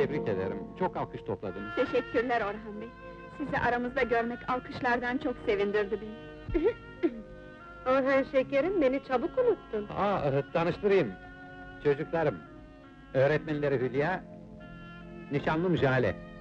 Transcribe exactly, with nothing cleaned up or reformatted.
tebrik ederim. Çok alkış topladınız. Teşekkürler Orhan Bey. Sizi aramızda görmek alkışlardan çok sevindirdi beni. Orhan şekerim, beni çabuk unuttun. Aa, tanıştırayım. Çocuklarım. Öğretmenleri Hülya, nişanlım Jale.